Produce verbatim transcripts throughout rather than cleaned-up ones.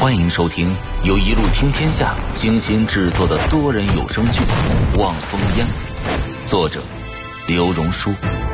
欢迎收听由一路听天下精心制作的多人有声剧《望风烟》，作者刘荣书。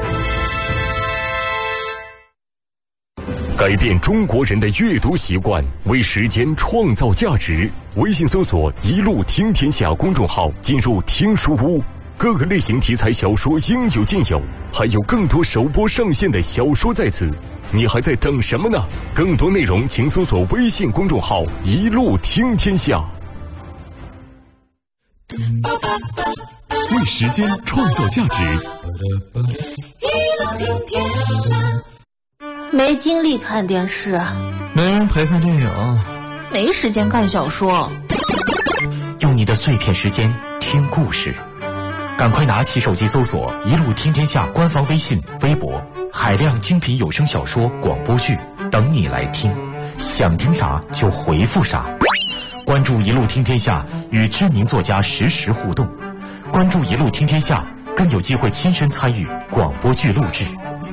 改变中国人的阅读习惯，为时间创造价值。微信搜索一路听天下公众号，进入听书屋，各个类型题材小说应有尽有，还有更多首播上线的小说在此，你还在等什么呢？更多内容请搜索微信公众号一路听天下。为时间创造价值， 一路听天下。 没精力看电视， 没人陪看电影， 没时间看小说。 用你的碎片时间听故事，赶快拿起手机搜索一路听天下官方微信微博，海量精品有声小说广播剧等你来听，想听啥就回复啥。关注一路听天下，与知名作家实时互动，关注一路听天下，更有机会亲身参与广播剧录制。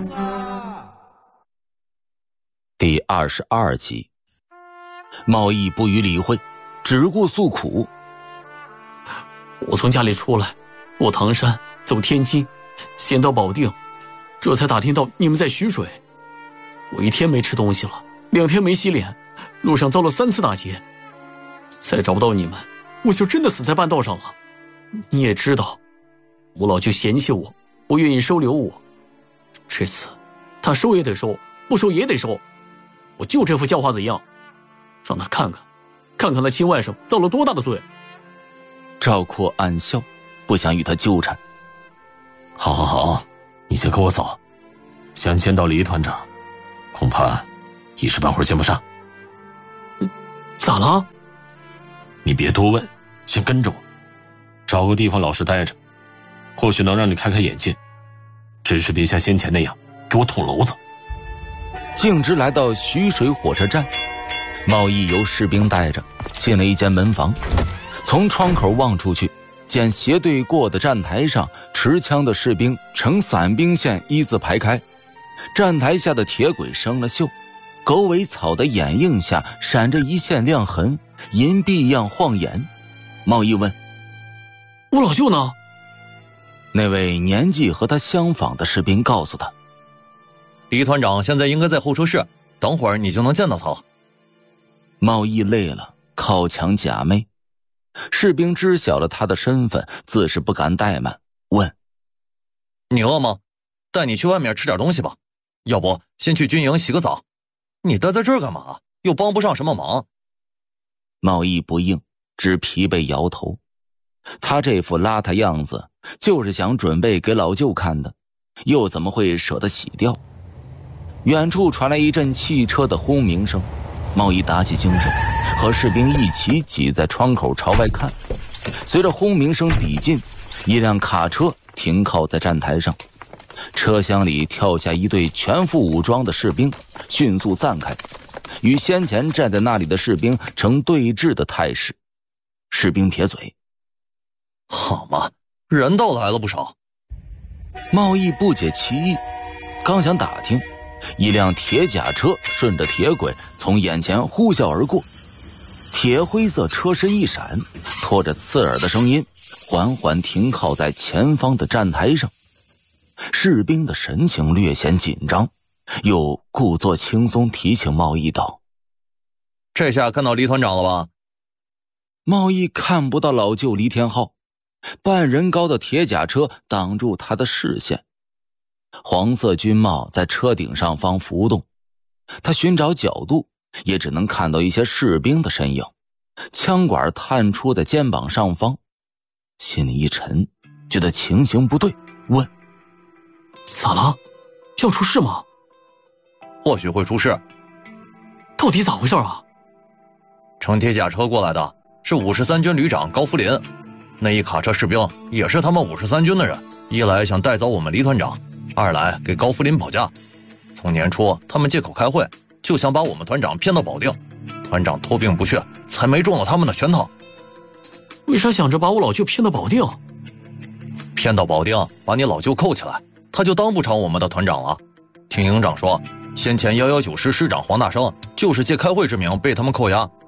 第二十二集，贸易不予理会，只顾诉苦。 我从家里出来，过唐山，走天津，先到保定，这才打听到你们在徐水。我一天没吃东西了，两天没洗脸，路上遭了三次打劫，再找不到你们，我就真的死在半道上了。你也知道，我老舅嫌弃我，不愿意收留我，这次他收也得收，不收也得收。我就这副叫花子样，让他看看，看看他亲外甥造了多大的罪。 赵括暗笑，不想与他纠缠。 好好好，你先跟我走，想见到李团长，恐怕一时半会儿见不上。 咋了？ 你别多问，先跟着我，找个地方老实待着，或许能让你开开眼界。只是别像先前那样给我捅娄子。 径直来到徐水火车站，贸易由士兵带着进了一间门房，从窗口望出去，见斜对过的站台上，持枪的士兵呈伞兵线一字排开，站台下的铁轨生了锈，狗尾草的掩映下闪着一线亮痕，银币一样晃眼。贸易问： 我老舅呢？ 那位年纪和他相仿的士兵告诉他， 李团长现在应该在候车室，等会儿你就能见到他了。 贸易累了，靠墙假寐。士兵知晓了他的身份，自是不敢怠慢，问： 你饿吗？带你去外面吃点东西吧，要不先去军营洗个澡。你待在这儿干嘛？又帮不上什么忙。 贸易不应，只疲惫摇头。他这副邋遢样子，就是想准备给老舅看的，又怎么会舍得洗掉？远处传来一阵汽车的轰鸣声，贸易打起精神，和士兵一起挤在窗口朝外看。随着轰鸣声抵近，一辆卡车停靠在站台上，车厢里跳下一队全副武装的士兵，迅速散开，与先前站在那里的士兵呈对峙的态势。士兵撇嘴： 好嘛，人倒来了不少。 贸易不解其意，刚想打听，一辆铁甲车顺着铁轨从眼前呼啸而过，铁灰色车身一闪，拖着刺耳的声音缓缓停靠在前方的站台上。士兵的神情略显紧张，又故作轻松提醒贸易道： 这下看到李团长了吧？ 贸易看不到老舅黎天浩，半人高的铁甲车挡住他的视线，黄色军帽在车顶上方浮动，他寻找角度也只能看到一些士兵的身影，枪管探出在肩膀上方，心里一沉，觉得情形不对，问： 咋了？要出事吗？ 或许会出事。 到底咋回事啊？ 乘铁甲车过来的是五十三军旅长高福林，那一卡车士兵也是他们五十三军的人，一来想带走我们黎团长，二来给高福林保驾。从年初他们借口开会，就想把我们团长骗到保定，团长托病不去，才没中了他们的圈套。 为啥想着把我老舅骗到保定？ 骗到保定，把你老舅扣起来，他就当不成我们的团长了。听营长说，先前一一九师师长黄大生就是借开会之名被他们扣押，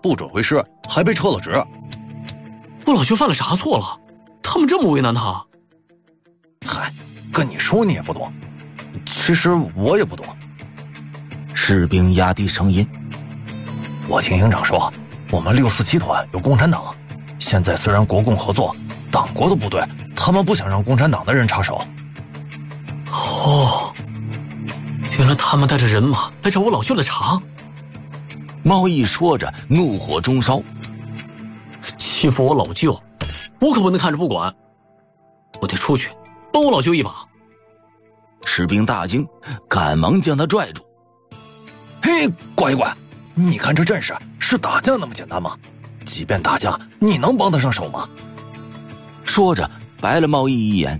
不准回师，还被撤了职。 我老舅犯了啥错了？他们这么为难他？ 嗨，跟你说你也不懂，其实我也不懂。 士兵压低声音：“ 我听营长说，我们六四七团有共产党，现在虽然国共合作，党国的部队，他们不想让共产党的人插手。” 哦，原来他们带着人马来找我老舅的茬。 茂义说着，怒火中烧：“ 欺负我老舅，我可不能看着不管，我得出去帮我老舅一把。” 士兵大惊，赶忙将他拽住：“ 嘿，乖乖，你看这阵势是打架那么简单吗？即便打架，你能帮得上手吗？” 说着白了茂义一眼：“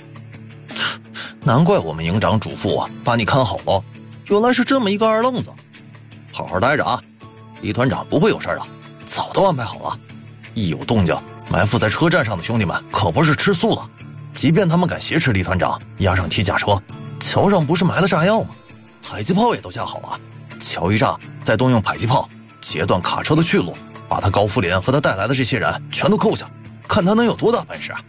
难怪我们营长嘱咐我把你看好了，原来是这么一个二愣子。好好待着啊，李团长不会有事的，早都安排好了。一有动静，埋伏在车站上的兄弟们可不是吃素了，即便他们敢挟持李团长，押上铁甲车，桥上不是埋了炸药吗？迫击炮也都架好了，桥一炸，再动用迫击炮截断卡车的去路，把他高福林和他带来的这些人全都扣下，看他能有多大本事。”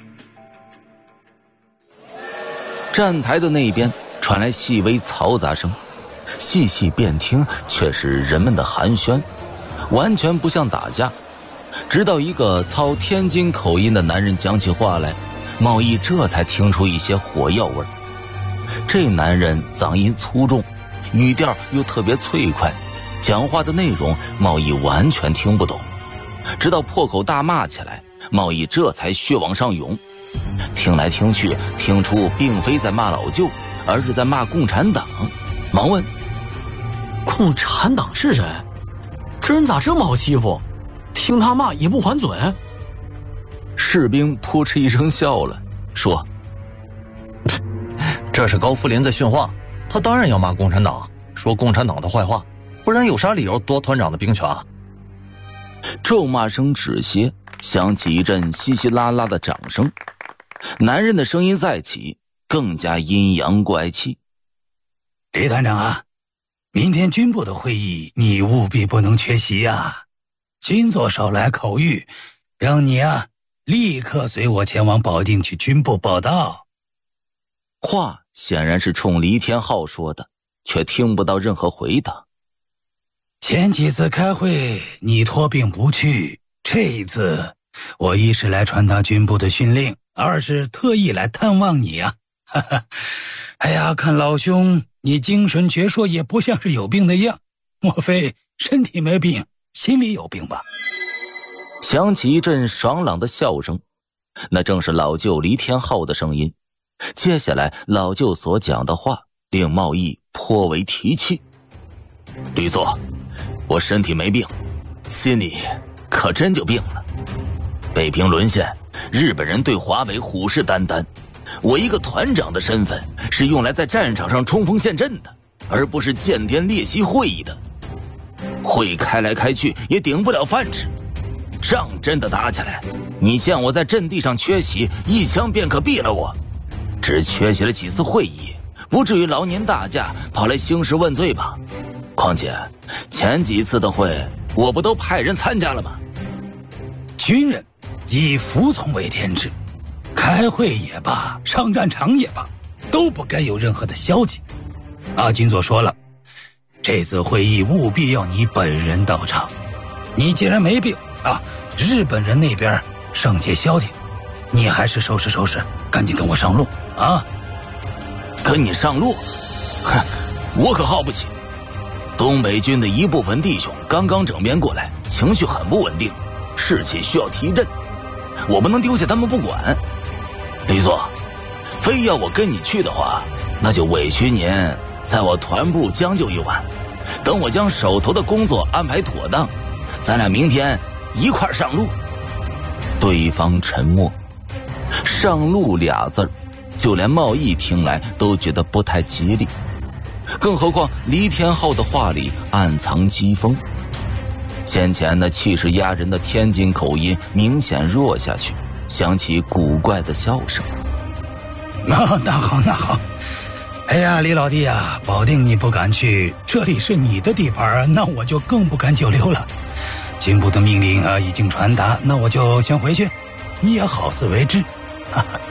站台的那边传来细微嘈杂声，细细辨听却是人们的寒暄，完全不像打架。直到一个操天津口音的男人讲起话来，茂义这才听出一些火药味。这男人嗓音粗重，语调又特别脆快，讲话的内容茂义完全听不懂，直到破口大骂起来，茂义这才血往上涌。听来听去，听出并非在骂老舅，而是在骂共产党，忙问：“ 共产党是谁？这人咋这么好欺负？听他骂也不还嘴？” 士兵扑哧一声笑了，说：“ 这是高福林在训话，他当然要骂共产党，说共产党的坏话，不然有啥理由夺团长的兵权啊？” 咒骂声止歇，响起一阵稀稀拉拉的掌声。男人的声音再起，更加阴阳怪气：“ 李团长啊，明天军部的会议你务必不能缺席啊！军座捎来口谕，让你啊立刻随我前往保定去军部报到。” 话显然是冲黎天浩说的，却听不到任何回答。 前几次开会你托病不去，这一次我一是来传达军部的训令，二是特意来探望你啊。哈哈，哎呀，看老兄你精神矍铄，也不像是有病的样，莫非身体没病，心里有病吧？ 响起一阵爽朗的笑声，那正是老舅黎天浩的声音。接下来老舅所讲的话令茂义颇为提气：“吕座，我身体没病，心里可真就病了。北平沦陷，日本人对华北虎视眈眈，我一个团长的身份是用来在战场上冲锋陷阵的，而不是见天列席会议的。会开来开去也顶不了饭吃，仗真的打起来，你见我在阵地上缺席，一枪便可毙了我。只缺席了几次会议，不至于劳您大驾跑来兴师问罪吧？况且前几次的会我不都派人参加了吗？” 军人以服从为天职，开会也罢，上战场也罢，都不该有任何的消极。阿军座说了，这次会议务必要你本人到场。你既然没病啊，日本人那边尚且消停，你还是收拾收拾，赶紧跟我上路啊！ 跟你上路？哼，我可耗不起。东北军的一部分弟兄刚刚整编过来，情绪很不稳定，士气需要提振，我不能丢下他们不管。李座，非要我跟你去的话，那就委屈您在我团部将就一晚，等我将手头的工作安排妥当，咱俩明天一块上路。对方沉默。上路俩字儿，就连茂义听来都觉得不太吉利，更何况黎天浩的话里暗藏讥讽。先前那气势压人的天津口音明显弱下去，响起古怪的笑声。 那那好那好，哎呀，李老弟啊，保定你不敢去，这里是你的地盘，那我就更不敢久留了。 进部的命令啊已经传达，那我就先回去，你也好自为之。哈哈。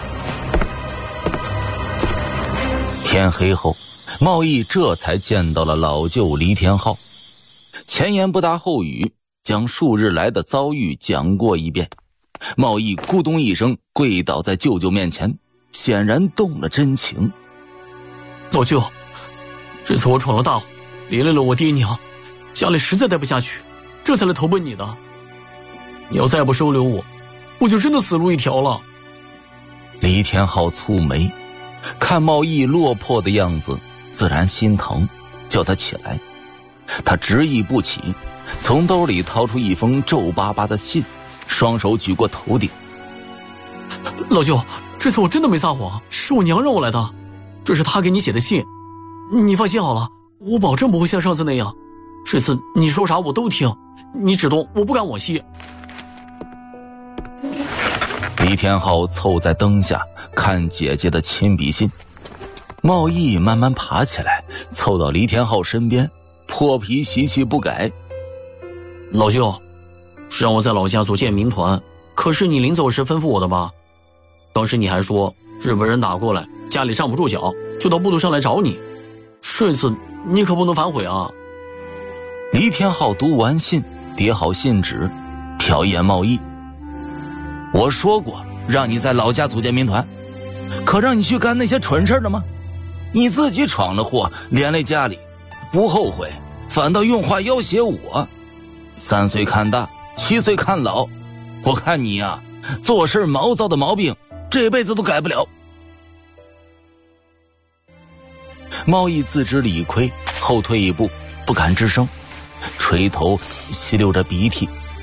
天黑后，茂义这才见到了老舅黎天浩，前言不搭后语，将数日来的遭遇讲过一遍。茂义咕咚一声跪倒在舅舅面前，显然动了真情。 老舅，这次我闯了大祸，连累了我爹娘，家里实在待不下去，这才来投奔你的。你要再不收留我，我就真的死路一条了。 黎天浩蹙眉，看茂义落魄的样子，自然心疼，叫他起来。他执意不起，从兜里掏出一封皱巴巴的信，双手举过头顶。 老舅，这次我真的没撒谎，是我娘让我来的，这是她给你写的信，你放心好了，我保证不会像上次那样，这次你说啥我都听，你只动我不敢往西。 黎天浩凑在灯下看姐姐的亲笔信，茂义慢慢爬起来，凑到黎天浩身边，破皮习气不改。 老舅，是让我在老家组建民团，可是你临走时吩咐我的吧？当时你还说日本人打过来，家里站不住脚，就到部队上来找你，这次你可不能反悔啊！ 黎天浩读完信，叠好信纸，瞟一眼茂义。我说过让你在老家组建民团，可让你去干那些蠢事的吗？你自己闯了祸，连累家里，不后悔，反倒用话要挟我。三岁看大，七岁看老，我看你呀、啊，做事毛躁的毛病，这辈子都改不了。茂义自知理亏，后退一步，不敢吱声，垂头吸溜着鼻涕，